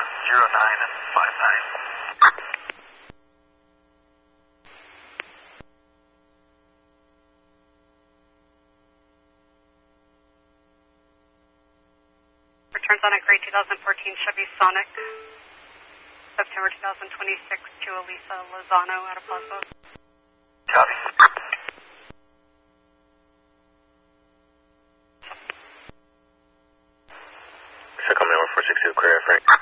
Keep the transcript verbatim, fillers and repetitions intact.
zero nine and five nine. Returns on a gray twenty fourteen Chevy Sonic, September twenty twenty-six to Elisa Lozano at a Plaza. Copy. Second Miller four six two, clear, Frank.